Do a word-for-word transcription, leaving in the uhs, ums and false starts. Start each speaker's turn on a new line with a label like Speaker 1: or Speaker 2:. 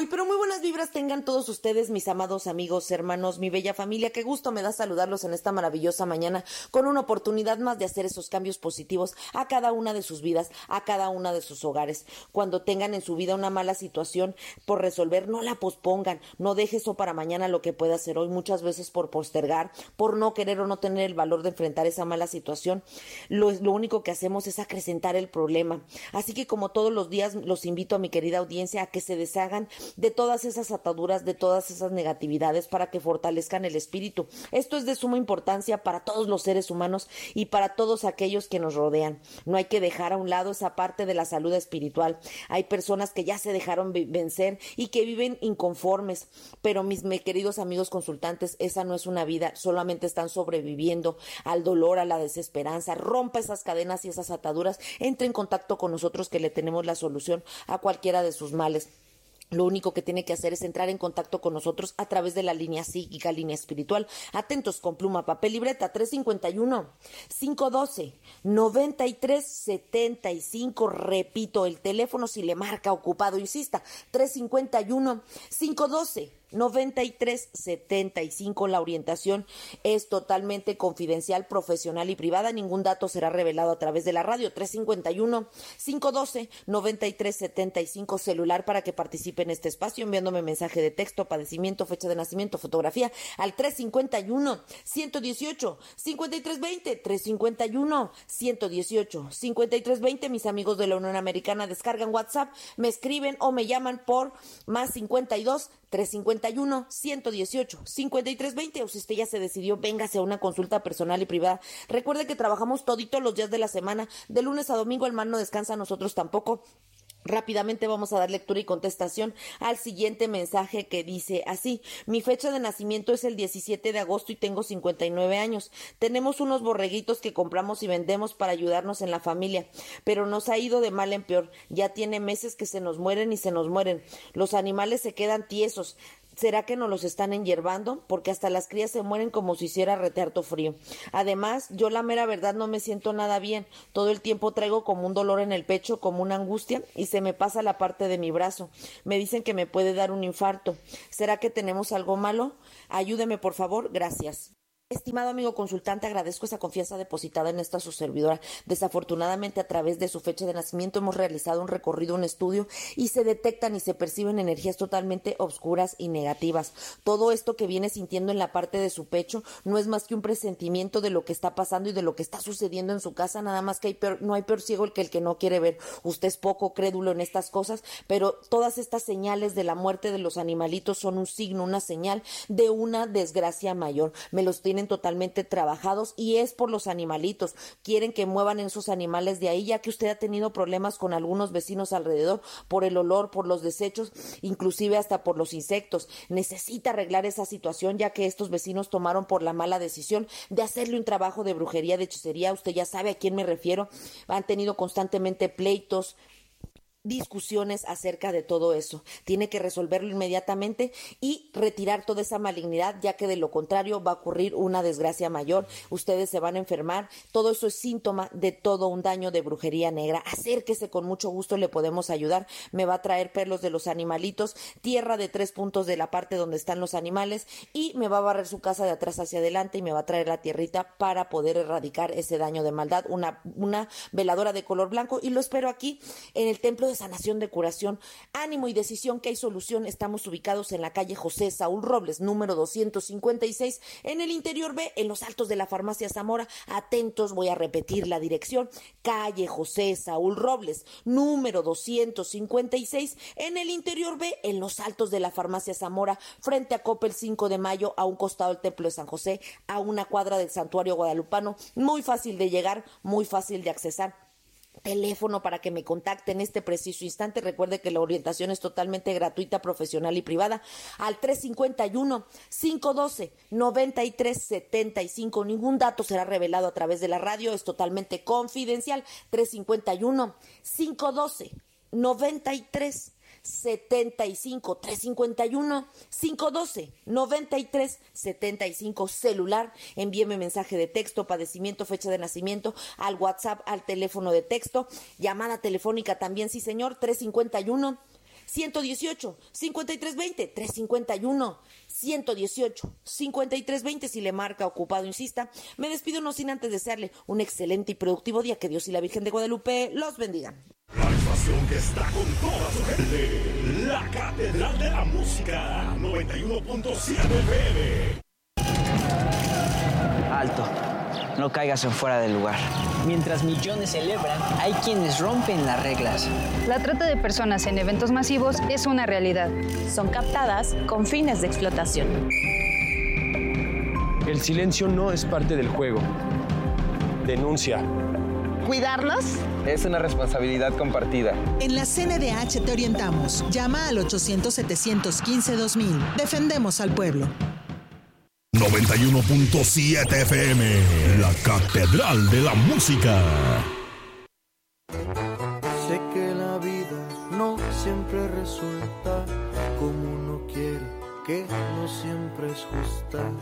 Speaker 1: Muy, pero muy buenas vibras tengan todos ustedes, mis amados amigos, hermanos, mi bella familia. Qué gusto me da saludarlos en esta maravillosa mañana con una oportunidad más de hacer esos cambios positivos a cada una de sus vidas, a cada una de sus hogares. Cuando tengan en su vida una mala situación por resolver, no la pospongan, no deje eso para mañana lo que pueda hacer hoy, muchas veces por postergar, por no querer o no tener el valor de enfrentar esa mala situación. Lo, lo único que hacemos es acrecentar el problema. Así que como todos los días los invito a mi querida audiencia a que se deshagan de todas esas ataduras, de todas esas negatividades para que fortalezcan el espíritu. Esto es de suma importancia para todos los seres humanos y para todos aquellos que nos rodean. No hay que dejar a un lado esa parte de la salud espiritual. Hay personas que ya se dejaron vencer y que viven inconformes, pero mis, mis queridos amigos consultantes, esa no es una vida, solamente están sobreviviendo al dolor, a la desesperanza. Rompa esas cadenas y esas ataduras, entre en contacto con nosotros que le tenemos la solución a cualquiera de sus males. Lo único que tiene que hacer es entrar en contacto con nosotros a través de la línea psíquica, línea espiritual. Atentos con pluma, papel y libreta. Tres cinco uno, cinco uno dos, nueve tres siete cinco. Repito, el teléfono si le marca ocupado, insista. tres cinco uno, cinco uno dos, nueve tres siete cinco. La orientación es totalmente confidencial, profesional y privada. Ningún dato será revelado a través de la radio. tres cinco uno, cinco uno dos, nueve tres siete cinco. Celular para que participe en este espacio enviándome mensaje de texto, padecimiento, fecha de nacimiento, fotografía al tres cinco uno, uno uno ocho, cinco tres dos cero. tres cinco uno, uno uno ocho, cinco tres dos cero. Mis amigos de la Unión Americana descargan WhatsApp, me escriben o me llaman por más cincuenta y dos, tres cinco uno, uno uno ocho, cinco tres dos cero. O si usted ya se decidió, véngase a una consulta personal y privada. Recuerde que trabajamos toditos los días de la semana, de lunes a domingo. El mar no descansa, nosotros tampoco. Rápidamente vamos a dar lectura y contestación al siguiente mensaje que dice así: mi fecha de nacimiento es el diecisiete de agosto y tengo cincuenta y nueve años. Tenemos unos borreguitos que compramos y vendemos para ayudarnos en la familia, pero nos ha ido de mal en peor. Ya tiene meses que se nos mueren y se nos mueren. Los animales se quedan tiesos. ¿Será que nos los están enyerbando? Porque hasta las crías se mueren como si hiciera retearto frío. Además, yo la mera verdad no me siento nada bien. Todo el tiempo traigo como un dolor en el pecho, como una angustia, y se me pasa la parte de mi brazo. Me dicen que me puede dar un infarto. ¿Será que tenemos algo malo? Ayúdeme, por favor. Gracias. Estimado amigo consultante, agradezco esa confianza depositada en esta su servidora. Desafortunadamente, a través de su fecha de nacimiento hemos realizado un recorrido, un estudio, y se detectan y se perciben energías totalmente obscuras y negativas. Todo esto que viene sintiendo en la parte de su pecho no es más que un presentimiento de lo que está pasando y de lo que está sucediendo en su casa, nada más que hay peor, no hay peor ciego el que el que no quiere ver. Usted es poco crédulo en estas cosas, pero todas estas señales de la muerte de los animalitos son un signo, una señal de una desgracia mayor. Me los tienen totalmente trabajados y es por los animalitos. Quieren que muevan esos animales de ahí, ya que usted ha tenido problemas con algunos vecinos alrededor por el olor, por los desechos, inclusive hasta por los insectos. Necesita arreglar esa situación, ya que estos vecinos tomaron por la mala decisión de hacerle un trabajo de brujería, de hechicería. Usted ya sabe a quién me refiero. Han tenido constantemente pleitos, discusiones acerca de todo eso. Tiene que resolverlo inmediatamente y retirar toda esa malignidad, ya que de lo contrario va a ocurrir una desgracia mayor. Ustedes se van a enfermar. Todo eso es síntoma de todo un daño de brujería negra. Acérquese, con mucho gusto le podemos ayudar. Me va a traer perlos de los animalitos, tierra de tres puntos de la parte donde están los animales, y me va a barrer su casa de atrás hacia adelante y me va a traer la tierrita para poder erradicar ese daño de maldad. Una, una veladora de color blanco, y lo espero aquí en el templo de sanación, de curación, ánimo y decisión, que hay solución. Estamos ubicados en la calle José Saúl Robles, número doscientos cincuenta y seis, en el interior B, en los altos de la farmacia Zamora. Atentos, voy a repetir la dirección: calle José Saúl Robles, número doscientos cincuenta y seis, en el interior B, en los altos de la farmacia Zamora, frente a Coppel cinco de mayo, a un costado del templo de San José, a una cuadra del santuario guadalupano. Muy fácil de llegar, muy fácil de accesar. Teléfono para que me contacte en este preciso instante. Recuerde que la orientación es totalmente gratuita, profesional y privada, al tres cinco uno, cinco uno dos, nueve tres siete cinco. Ningún dato será revelado a través de la radio, es totalmente confidencial. tres cinco uno, cinco uno dos, nueve tres setenta y cinco, tres cinco uno, cinco uno dos, nueve tres setenta y cinco. Celular, envíeme mensaje de texto, padecimiento, fecha de nacimiento al WhatsApp, al teléfono de texto. Llamada telefónica también, sí señor, tres cinco uno, ciento dieciocho, cincuenta y tres veinte, trescientos cincuenta y uno. ciento dieciocho, cincuenta y tres veinte, si le marca ocupado, insista. Me despido no sin antes desearle un excelente y productivo día. Que Dios y la Virgen de Guadalupe los bendigan.
Speaker 2: La estación que está con toda su gente, la Catedral de la Música, noventa y uno punto siete F M.
Speaker 3: Alto, no caigas en fuera del lugar. Mientras millones celebran, hay quienes rompen las reglas.
Speaker 4: La trata de personas en eventos masivos es una realidad.
Speaker 5: Son captadas con fines de explotación.
Speaker 6: El silencio no es parte del juego. Denuncia.
Speaker 7: ¿Cuidarlos?
Speaker 8: Es una responsabilidad compartida.
Speaker 9: En la C N D H te orientamos. Llama al ochocientos, setecientos quince, dos mil. Defendemos al pueblo.
Speaker 2: noventa y uno punto siete F M, la Catedral de la Música.
Speaker 10: Sé que la vida no siempre resulta como uno quiere, que no siempre es justa.